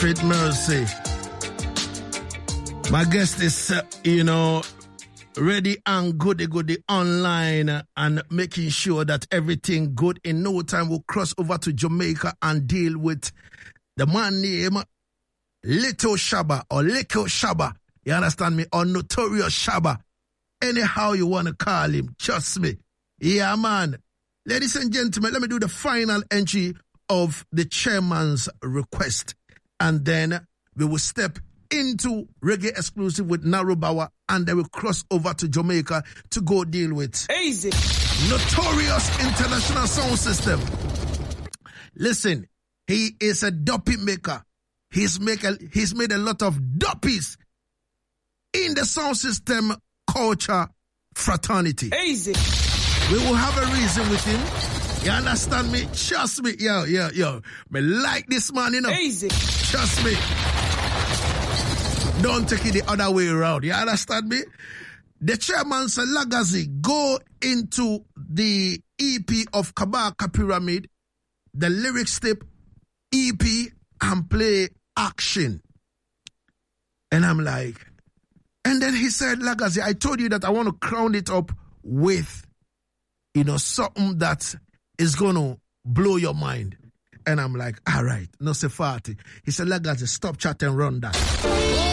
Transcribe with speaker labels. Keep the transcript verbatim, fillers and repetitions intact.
Speaker 1: Street Mercy. My guest is, uh, you know, ready and goody goody online uh, and making sure that everything good. In no time, we'll cross over to Jamaica and deal with the man named Little Shabba or Little Shabba. You understand me? Or Notorious Shabba. Anyhow you want to call him, trust me. Yeah, man. Ladies and gentlemen, let me do the final entry of the chairman's request. And then we will step into Reggae Exclusive with Narubawa, and then we'll cross over to Jamaica to go deal with
Speaker 2: Easy.
Speaker 1: Notorious International Sound System. Listen, he is a dopey maker. He's, make a, he's made a lot of doppies in the sound system culture fraternity.
Speaker 2: Easy.
Speaker 1: We will have a reason with him. You understand me? Trust me. Yo, yo, yo. Me like this man, you know.
Speaker 2: Easy.
Speaker 1: Trust me. Don't take it the other way around. You understand me? The chairman said, Lagazi, go into the E P of Kabaka Pyramid, the lyrics tape E P, and play Action. And I'm like, and then he said, Lagazi, I told you that I want to crown it up with, you know, something that is going to blow your mind. And I'm like, all right, no sefati. He said, Lagazi, stop chat and run that.